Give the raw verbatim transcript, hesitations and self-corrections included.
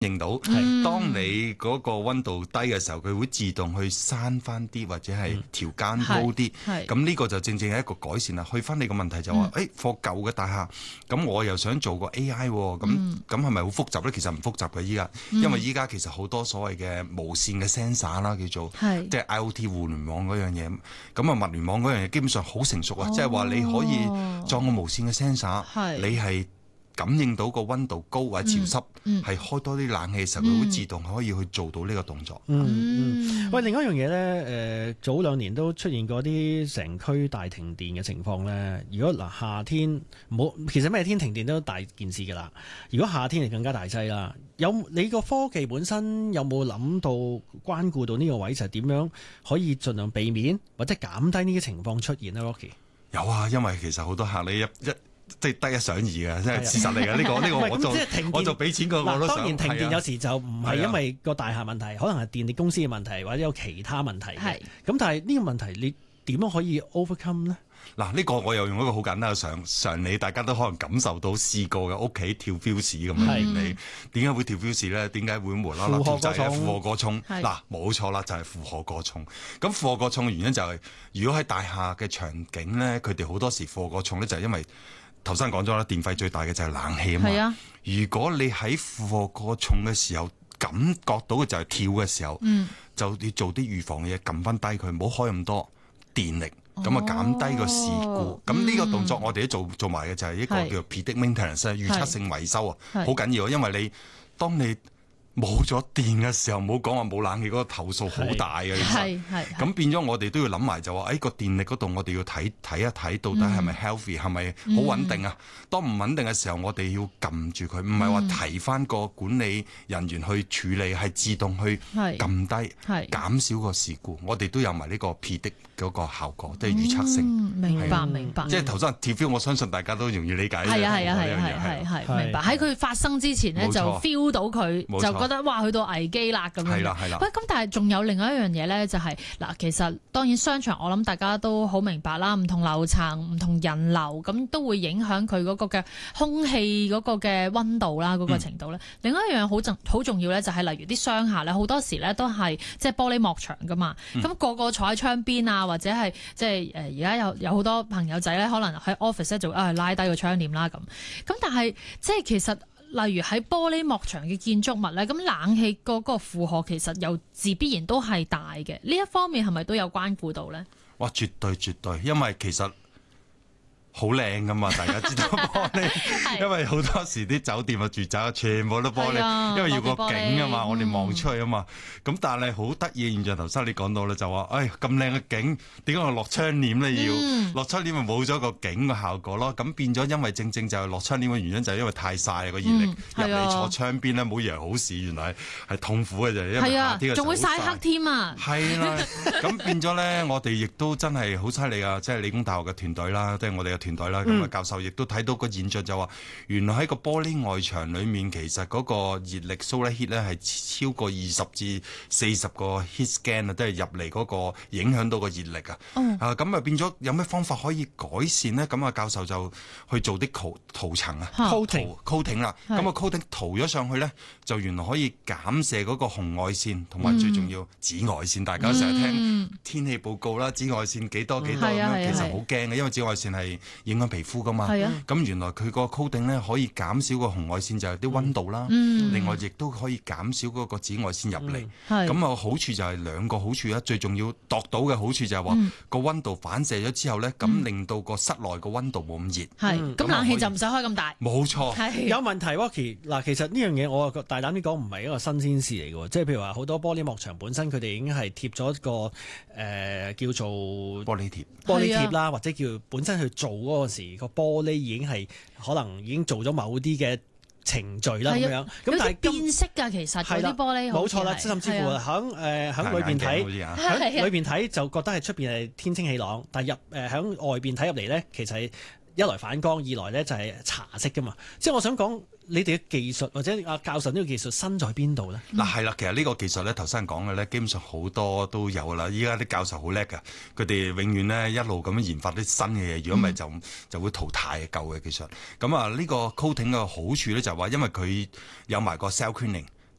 認到， 嗯、 當你嗰個溫度低嘅時候，佢會自動去閂翻啲或者係調間高啲。咁呢個就正正係一個改善啦。去翻你個問題就話，誒、嗯，貨舊嘅大廈，咁我又想做個 A I， 咁咁係咪好複雜咧？其實唔複雜嘅依家，因為依家其實好多所謂嘅無線嘅 sensor 啦，叫做即係 I O T 互聯網嗰樣嘢。咁啊物聯網嗰樣嘢基本上好成熟啊，即係話你可以裝個無線嘅 sensor，你係感應到個溫度高或者潮濕，係、嗯嗯、開多啲冷氣嘅時候，佢、嗯、會自動可以去做到呢個動作。 嗯嗯，喂，另一樣嘢咧，誒、呃，早兩年都出現過啲成區大停電嘅情況咧。如果嗱、呃、夏天冇，其實咩天停電都大件事噶啦。如果夏天就更加大劑啦。有你個科技本身有冇諗到關顧到呢個位，就係點樣可以盡量避免或者減低呢啲情況出現咧 ？Rocky 有啊，因為其實好多客你一一。即係得一想二嘅，即係事實嚟嘅呢個呢、呢個我就我就俾錢個我都想。當然停電有時就唔係因為個大廈問題，可能係電力公司嘅問題，或者有其他問題嘅。咁但係呢個問題你點樣可以 overcome 呢？ 嗱，呢個我又用一個好簡單嘅常常理，大家都可能感受到試過嘅屋企跳 fuse 咁嘅原理。點解會跳 fuse 咧？點解會無啦啦跳掣咧？負荷過重。嗱，冇錯啦，就係、是、負荷過重。咁負荷過重嘅原因就係、是，如果喺大廈嘅場景咧，佢哋好多時負荷過重咧，就係因為頭先講咗啦，電費最大嘅就係冷氣啊嘛。啊，如果你喺負荷過重嘅時候，感覺到嘅就係跳嘅時候，嗯、就要做啲預防嘅嘢，撳翻低佢，唔好開咁多電力，咁啊減低個事故。咁呢、嗯、個動作我哋都做做埋嘅，就係一個叫做 predict maintenance 預測性維修啊，好緊要，因為你當你冇咗電嘅時候，唔好講話冇冷氣嗰個投訴好大嘅，其實咁變咗我哋都要諗埋就話，誒、哎、個電力嗰度我哋要睇睇一睇，到底係咪 healthy， 係咪好穩定啊？嗯、當唔穩定嘅時候，我哋要撳住佢，唔係話提翻個管理人員去處理，係自動去撳低，減少個事故。我哋都有埋呢個 predict 嗰個效果，即係預測性。 嗯、明白明白。 即係頭先 T V， 我相信大家都容易理解。 係啊係啊係係係係明白。喺佢發生之前呢，就 feel 到佢就。覺得哇，去到危機啦咁樣。係啦係啦。喂，咁但係仲有另外一樣嘢咧，就係、是、嗱，其實當然商場我諗大家都好明白啦，唔同樓層、唔同人流，咁都會影響佢嗰個嘅空氣嗰個嘅溫度啦，嗰、那個程度咧。嗯、另外一樣好重好重要咧，就係例如啲商廈咧，好多時咧都係即係玻璃幕牆噶嘛。咁、嗯、個個坐喺窗邊啊，或者係即係誒而家有有好多朋友仔咧，可能喺 office 咧就啊拉低個窗簾啦咁。咁但係即係其實。例如喺玻璃幕牆嘅建築物咧，咁冷氣嗰個負荷其實又自必然都係大嘅。呢一方面係咪都有關顧到咧？哇， 絕對絕對，因為其實好靚噶嘛，大家知道玻璃，因為好多時啲酒店啊、住宅啊，全部都玻璃，啊、因為要個景啊嘛，我哋望出去啊嘛。咁、嗯、但係好得意嘅現象，頭先你講到咧，就話，誒咁靚嘅景，點解我落窗簾咧要？嗯、落窗簾咪冇咗個景嘅效果咯。咁變咗，因為正正就係落窗簾嘅原因，就係因為太曬個熱力入嚟、嗯、坐窗邊咧，冇以為好事，原來係痛苦嘅啫。因為夏天嘅時候好曬，仲會曬黑添啊！係啦，咁變咗咧，我哋亦都真係好犀利啊！即係理工大學嘅團隊啦，即係我哋嘅團隊啦，咁啊、嗯、教授亦都睇到個現象就話，原來喺個玻璃外牆裏面，其實嗰個熱力 solar heat 咧係超過二十至四十個 heat scan 啊，都係入嚟嗰個影響到個熱力啊。嗯、啊咁啊變咗有咩方法可以改善呢？咁啊教授就去做啲塗塗層啊 coating coating 啦。咁啊 coating 塗咗上去咧，就原來可以減射嗰個紅外線，同埋最重要紫外線。嗯、大家成日聽天氣報告啦，紫外線幾多幾多咁樣，嗯、其實好驚嘅，因為紫外線係影響皮膚噶嘛，咁、啊、原來佢個 coating 咧可以減少個紅外線，就係啲溫度啦。嗯、另外亦都可以減少嗰個紫外線入嚟。咁啊、嗯、好處就係兩個好處啦。最重要度到嘅好處就係話個溫度反射咗之後咧，咁、嗯、令到個室內個溫度冇咁熱。係咁、嗯、冷氣就唔使開咁大。冇錯。係有問題 Rocky 嗱，其實呢樣嘢我大膽啲講，唔係一個新鮮事嚟嘅，即係譬如話好多玻璃幕牆本身佢哋已經係貼咗一個誒、呃、叫做玻璃貼、 玻璃貼啦，或者叫本身去做嗰個時個玻璃已經係可能已經做咗某啲嘅程序啦咁樣，咁但係變色㗎，其實嗰啲玻璃冇錯啦，甚至乎喺誒喺裏邊睇，喺裏邊睇就覺得係出邊係天清氣朗，但係入誒喺外邊睇入嚟咧，其實係一來反光，二來咧就係茶色㗎嘛。即係我想講，你哋嘅技術或者阿教授呢個技術身在邊度咧？ 嗱係啦，其實呢個技術咧頭先講嘅咧，基本上好多都有㗎啦。依家啲教授好叻㗎，佢哋永遠咧一路咁樣研發啲新嘅嘢，如果唔係就就會淘汰舊嘅技術。咁啊呢個 coating 嘅好處咧就係話，因為佢有埋個 cell cleaning。